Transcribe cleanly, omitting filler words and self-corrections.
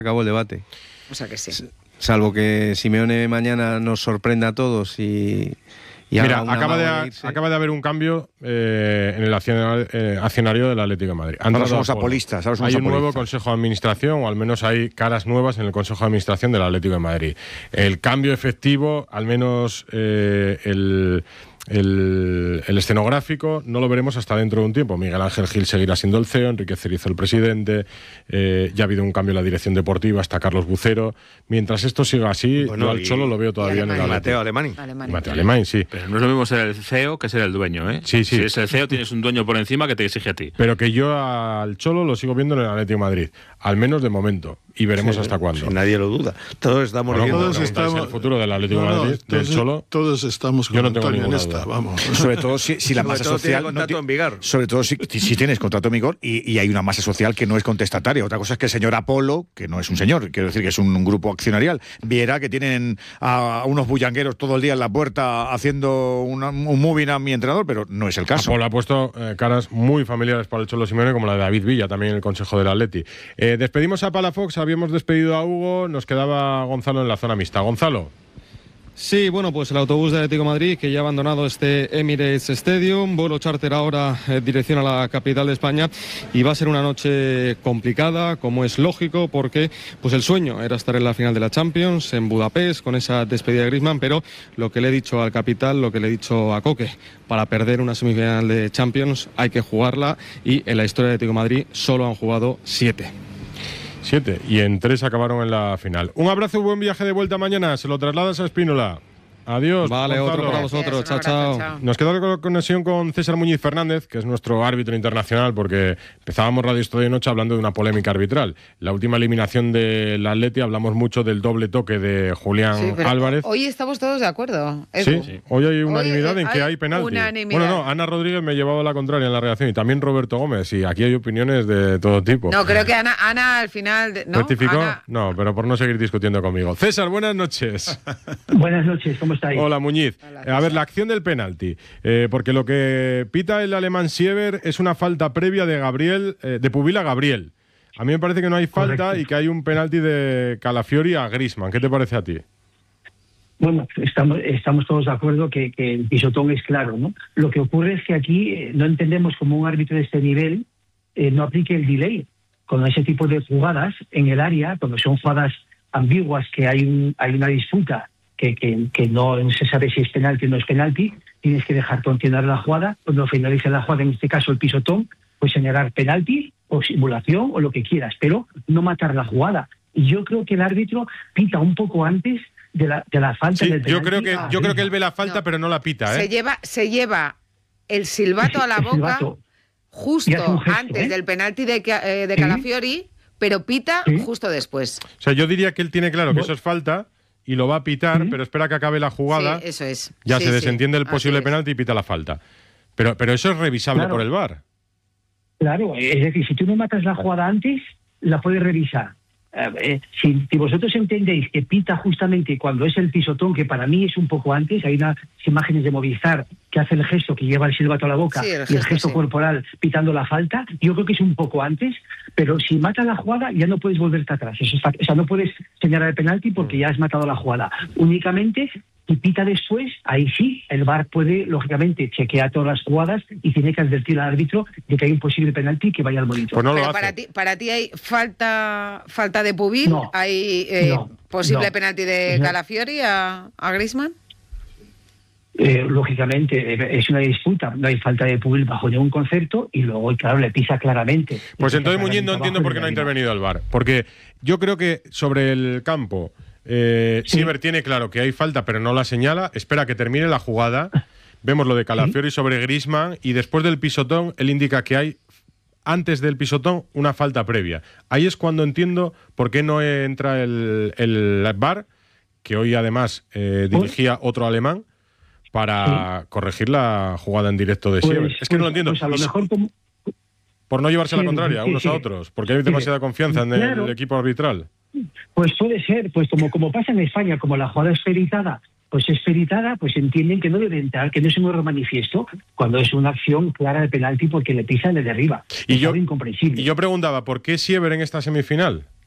Acabó el debate. O sea que sí. Salvo que Simeone mañana nos sorprenda a todos y mira, acaba de haber un cambio en el accionario del Atlético de Madrid. Ahora somos apolistas. Hay un nuevo consejo de administración, o al menos hay caras nuevas en el consejo de administración del Atlético de Madrid. El cambio efectivo, al menos el escenográfico, no lo veremos hasta dentro de un tiempo. Miguel Ángel Gil seguirá siendo el CEO, Enrique Cerizo el presidente, ya ha habido un cambio en la dirección deportiva, hasta Carlos Bucero. Mientras esto siga así, yo al Cholo lo veo todavía en el Mateo Alemany. Mateo Alemany, sí. Pero no es lo mismo ser el CEO que ser el dueño, ¿eh? Sí. Si es el CEO, tienes un dueño por encima que te exige a ti. Pero que yo al Cholo lo sigo viendo en el Atlético de Madrid, al menos de momento, y veremos hasta cuándo. Nadie lo duda. Todos estamos viendo el futuro del Atlético de Madrid, del Cholo. Todos estamos con Antonio en esta, vamos. Sobre todo si la masa social sobre todo si tienes contrato en vigor y hay una masa social que no es contestataria. Otra cosa es que el señor Apolo, que no es un señor, quiero decir que es un grupo accionarial, viera que tienen a unos bullangueros todo el día en la puerta haciendo un moving a mi entrenador, pero no es el caso. Apolo ha puesto caras muy familiares para el Cholo Simeone, como la de David Villa, también en el Consejo del Atleti. Despedimos a Palafox, habíamos despedido a Hugo, nos quedaba Gonzalo en la zona mixta. Gonzalo. Sí, bueno, pues el autobús de Atlético de Madrid, que ya ha abandonado este Emirates Stadium, vuelo charter ahora dirección a la capital de España, y va a ser una noche complicada, como es lógico, porque pues el sueño era estar en la final de la Champions, en Budapest, con esa despedida de Griezmann, pero lo que le he dicho al capital, lo que le he dicho a Coque, para perder una semifinal de Champions hay que jugarla, y en la historia de Atlético de Madrid solo han jugado 7. Y en 3 acabaron en la final. Un abrazo y buen viaje de vuelta mañana. Se lo trasladas a Espínola. Adiós. Vale, Gonzalo. otro para vosotros. Chao. Nos queda la conexión con César Muñiz Fernández, que es nuestro árbitro internacional, porque empezábamos Radio Estadio Noche hablando de una polémica arbitral. La última eliminación del Atleti, hablamos mucho del doble toque de Julián Álvarez. Hoy estamos todos de acuerdo. Sí. Hoy hay unanimidad en que hay penalti. Bueno, no, Ana Rodríguez me llevaba la contraria en la redacción, y también Roberto Gómez, y aquí hay opiniones de todo tipo. No, creo que Ana al final... ¿no? ¿Rectificó? Ana... No, pero por no seguir discutiendo conmigo. César, buenas noches. Buenas noches, ¿cómo estáis? Hola, Muñiz. A ver, la acción del penalti, porque lo que pita el alemán Siever es una falta previa de Pubil a Gabriel. A mí me parece que no hay falta. Correcto. Y que hay un penalti de Calafiori a Griezmann. ¿Qué te parece a ti? Bueno, estamos todos de acuerdo que el pisotón es claro, ¿no? Lo que ocurre es que aquí no entendemos cómo un árbitro de este nivel no aplique el delay con ese tipo de jugadas en el área, cuando son jugadas ambiguas, que hay una disputa que no se sabe si es penalti o no es penalti, tienes que dejar continuar la jugada. Cuando finalice la jugada, en este caso el pisotón, pues señalar penalti o simulación o lo que quieras, pero no matar la jugada. Y yo creo que el árbitro pita un poco antes de la falta del penalti. Yo creo que él ve la falta, pero no la pita. Se lleva el silbato a la boca justo antes del penalti de Calafiori, pero pita justo después. O sea, yo diría que él tiene claro que eso es falta y lo va a pitar, pero espera que acabe la jugada. Sí, eso es. Ya se desentiende el posible penalti y pita la falta. Pero eso es revisable por el VAR. Claro, es decir, si tú no matas la jugada antes, la puedes revisar. Si vosotros entendéis que pita justamente cuando es el pisotón, que para mí es un poco antes, hay unas imágenes de Movistar que hace el gesto, que lleva el silbato a la boca, y el gesto corporal pitando la falta, yo creo que es un poco antes, pero si mata la jugada ya no puedes volverte atrás. O sea, no puedes señalar el penalti porque ya has matado la jugada. Únicamente si pita después, ahí sí, el VAR puede, lógicamente, chequear todas las jugadas y tiene que advertir al árbitro de que hay un posible penalti y que vaya al monitor. Pues no pero para ti hay falta de Pubil, no, hay posible penalti de Calafiori a Griezmann. Lógicamente es una disputa, no hay falta de Pubil bajo ningún concepto, y luego, claro, le pisa claramente. Pues entonces, Muñiz, no entiendo por qué no ha intervenido el VAR, porque yo creo que sobre el campo Siever tiene claro que hay falta, pero no la señala, espera que termine la jugada, vemos lo de Calafiori sobre Griezmann, y después del pisotón él indica que hay, antes del pisotón, una falta previa. Ahí es cuando entiendo por qué no entra el VAR, que hoy además dirigía otro alemán, para corregir la jugada en directo de Siever. Es que no lo entiendo. Pues a lo mejor por no llevarse la contraria unos a otros, porque hay demasiada confianza en el equipo arbitral. Pues puede ser, pues como pasa en España, como la jugada es peritada, pues entienden que no debe entrar, que no es un error manifiesto, cuando es una acción clara de penalti porque le pisa y le derriba. Y yo preguntaba, ¿por qué Siever en esta semifinal?